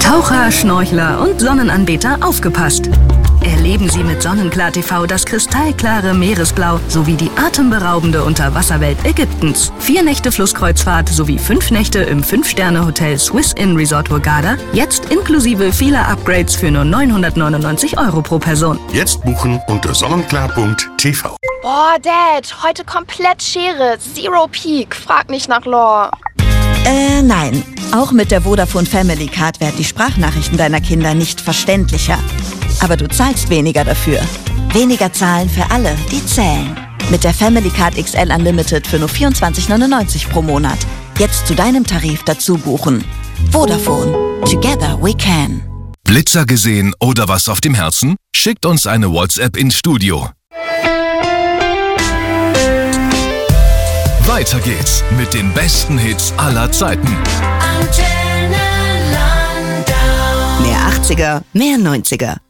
Taucher, Schnorchler und Sonnenanbeter aufgepasst! Erleben Sie mit Sonnenklar TV das kristallklare Meeresblau sowie die atemberaubende Unterwasserwelt Ägyptens. 4 Nächte Flusskreuzfahrt sowie 5 Nächte im 5-Sterne-Hotel Swiss Inn Resort Hurghada. Jetzt inklusive vieler Upgrades für nur 999 € pro Person. Jetzt buchen unter sonnenklar.tv. Boah, Dad, heute komplett Schere. Zero Peak. Frag nicht nach Lore. Nein. Auch mit der Vodafone Family Card werden die Sprachnachrichten deiner Kinder nicht verständlicher. Aber du zahlst weniger dafür. Weniger zahlen für alle, die zählen. Mit der Family Card XL Unlimited für nur 24,99 € pro Monat. Jetzt zu deinem Tarif dazu buchen. Vodafone. Together we can. Blitzer gesehen oder was auf dem Herzen? Schickt uns eine WhatsApp ins Studio. Weiter geht's mit den besten Hits aller Zeiten. Mehr 80er, mehr 90er.